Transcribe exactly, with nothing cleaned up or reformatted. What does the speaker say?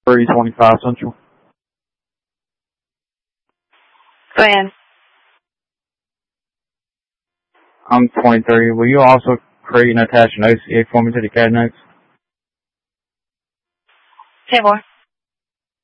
three twenty-five Central. Go ahead. I'm twenty-three. Will you also create and attach an O C A for me to the C A D notes? Say more.